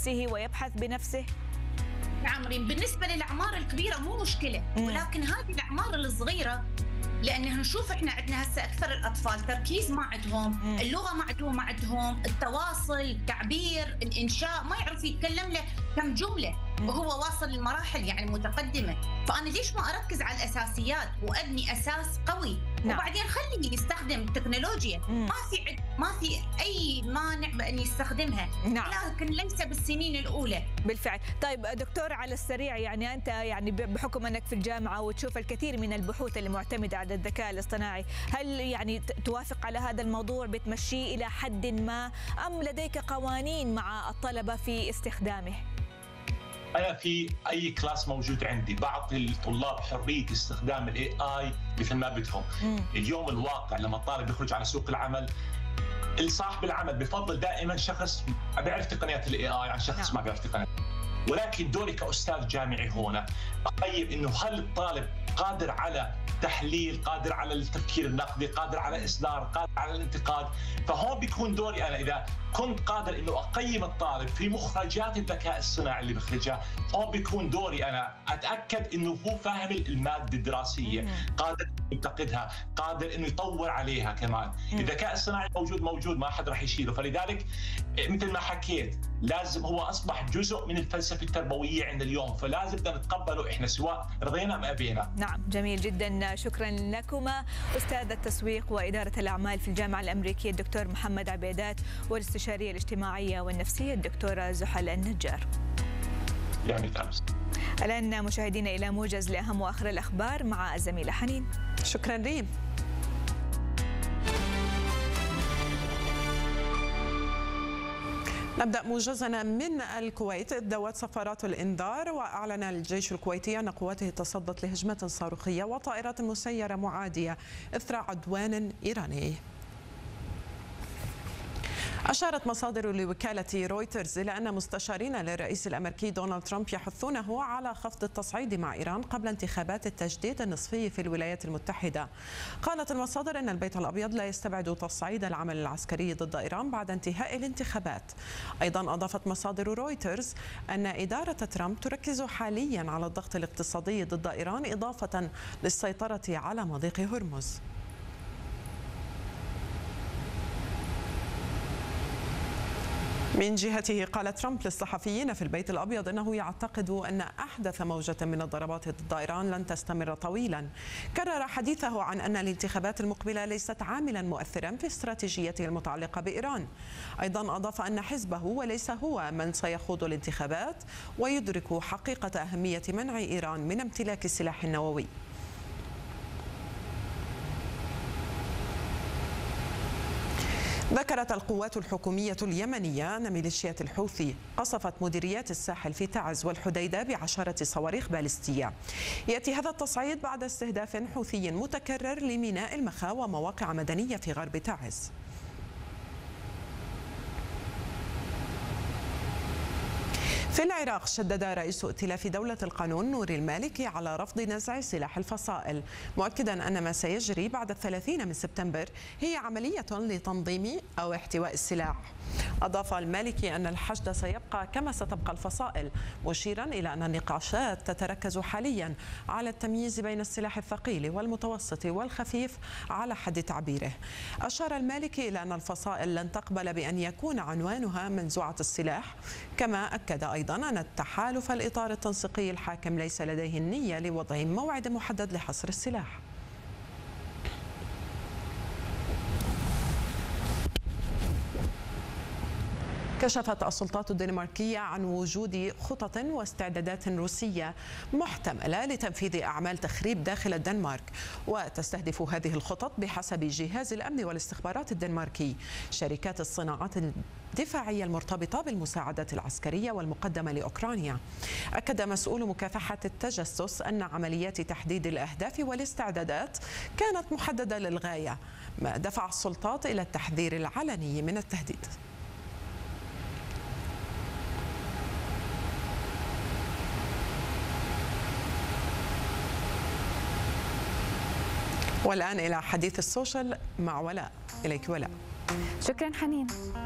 بنفسه ويبحث بنفسه؟ نعم ريم، بالنسبة للأعمار الكبيرة مو مشكلة، ولكن هذه الأعمار الصغيرة لأن نشوف إحنا عندنا هسه أكثر الأطفال تركيز ما عندهم، اللغة معدومة عندهم، التواصل، التعبير، الإنشاء، ما يعرف يتكلم له كم جملة وهو واصل لمراحل يعني متقدمة. فأنا ليش ما أركز على الأساسيات وأبني أساس قوي؟ نعم. وبعدين خليه يستخدم التكنولوجيا، ما في أي مانع بأن يستخدمها. نعم. لكن ليس بالسنين الأولى. بالفعل. طيب دكتور، على السريع يعني أنت يعني بحكم أنك في الجامعة وتشوف الكثير من البحوث اللي معتمدة على الذكاء الاصطناعي، هل يعني توافق على هذا الموضوع، بتمشيه إلى حد ما، أم لديك قوانين مع الطلبة في استخدامه؟ أنا في أي كلاس موجود عندي بعطي الطلاب حرية استخدام الاي اي مثل ما بدهم. اليوم الواقع لما الطالب يخرج على سوق العمل، صاحب العمل بفضل دائما شخص بيعرف تقنيات الاي اي عن شخص ما بيعرف تقنيات. ولكن دوري كأستاذ جامعي هنا أقيم إنه هل الطالب قادر على تحليل، قادر على التفكير النقدي، قادر على إصدار، قادر على الانتقاد. فهون بيكون دوري أنا إذا كنت قادر إنه أقيم الطالب في مخرجات الذكاء الصناعي اللي بخرجها، هون بيكون دوري أنا أتأكد إنه هو فاهم المادة الدراسية، قادر ينتقدها، قادر إنه يطور عليها كمان. الذكاء الصناعي موجود ما حد راح يشيله. فلذلك مثل ما حكيت لازم هو أصبح جزء من الفلسفة التربوية عندنا اليوم، فلازم بدنا نتقبله إحنا سواء رضينا أم أبينا. نعم، جميل جدا، شكرا لكما أستاذ التسويق وإدارة الأعمال في الجامعة الأمريكية الدكتور محمد عبيدات، والاستشارية الاجتماعية والنفسية الدكتورة زحل النجار. الآن مشاهدينا إلى موجز لأهم وآخر الأخبار مع الزميلة حنين. شكرا ريم. نبدأ موجزنا من الكويت. دوت صفارات الإنذار، وأعلن الجيش الكويتي أن قواته تصدت لهجمة صاروخية وطائرات مسيرة معادية إثر عدوان إيراني. أشارت مصادر لوكالة رويترز إلى أن مستشارين للرئيس الأمريكي دونالد ترامب يحثونه على خفض التصعيد مع إيران قبل انتخابات التجديد النصفي في الولايات المتحدة. قالت المصادر أن البيت الأبيض لا يستبعد تصعيد العمل العسكري ضد إيران بعد انتهاء الانتخابات. أيضا أضافت مصادر رويترز أن إدارة ترامب تركز حاليا على الضغط الاقتصادي ضد إيران إضافة للسيطرة على مضيق هرمز. من جهته قال ترامب للصحفيين في البيت الأبيض أنه يعتقد أن أحدث موجة من الضربات ضد إيران لن تستمر طويلا. كرر حديثه عن أن الانتخابات المقبلة ليست عاملا مؤثرا في استراتيجيته المتعلقة بإيران. أيضا أضاف أن حزبه وليس هو من سيخوض الانتخابات، ويدرك حقيقة أهمية منع إيران من امتلاك السلاح النووي. ذكرت القوات الحكومية اليمنية أن ميليشيات الحوثي قصفت مديريات الساحل في تعز والحديدة ب10 صواريخ باليستية. يأتي هذا التصعيد بعد استهداف حوثي متكرر لميناء المخا ومواقع مدنية في غرب تعز. في العراق شدد رئيس ائتلاف دولة القانون نوري المالكي على رفض نزع سلاح الفصائل، مؤكدا أن ما سيجري بعد 30 من سبتمبر هي عملية لتنظيم أو احتواء السلاح. أضاف المالكي أن الحشد سيبقى كما ستبقى الفصائل، مشيرا إلى أن النقاشات تتركز حاليا على التمييز بين السلاح الثقيل والمتوسط والخفيف على حد تعبيره. أشار المالكي إلى أن الفصائل لن تقبل بأن يكون عنوانها منزوعة السلاح، كما أكد أيضا أن التحالف الإطار التنسيقي الحاكم ليس لديه النية لوضع موعد محدد لحصر السلاح. كشفت السلطات الدنماركية عن وجود خطط واستعدادات روسية محتملة لتنفيذ أعمال تخريب داخل الدنمارك، وتستهدف هذه الخطط بحسب جهاز الأمن والاستخبارات الدنماركي شركات الصناعات الدفاعية المرتبطة بالمساعدات العسكرية والمقدمة لأوكرانيا. أكد مسؤول مكافحة التجسس أن عمليات تحديد الأهداف والاستعدادات كانت محددة للغاية، ما دفع السلطات إلى التحذير العلني من التهديد. والآن إلى حديث السوشيال مع ولاء. إليك ولاء. شكرا حنين.